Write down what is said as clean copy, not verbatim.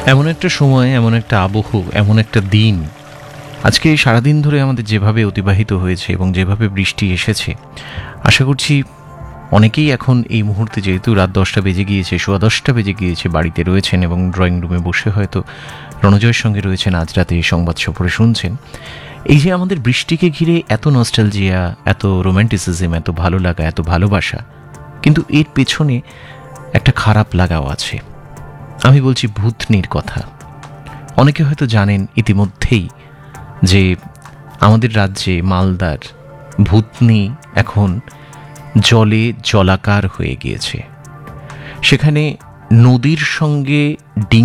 এমন একটা সময়, এমন একটা আবহ, এমন একটা দিন আজকে সারাদিন ধরে আমাদের যেভাবে অতিবাহিত হয়েছে এবং যেভাবে বৃষ্টি এসেছে, আশা করছি অনেকেই এখন এই মুহূর্তে, যেহেতু রাত 10টা বেজে গিয়েছে, 10:15 বেজে গিয়েছে, বাড়িতে রয়েছেন এবং ড্রয়িং রুমে বসে হয়তো রণজয়ের সঙ্গে রয়েছেন, আজ রাতে সংবাদ সফরে শুনছেন। এই যে আমাদের বৃষ্টিকে ঘিরে এত নস্টালজিয়া, এত রোম্যান্টিসিজম, এত ভালো লাগা, এত ভালোবাসা, কিন্তু এর পেছনে একটা খারাপ লাগাও আছে। আমি বলছি ভূতনির কথা। অনেকে হয়তো জানেন ইতিমধ্যেই যে আমাদের রাজ্যে মালদার ভূতনি এখন জলে জলাকার হয়ে গিয়েছে। সেখানে নদীর সঙ্গে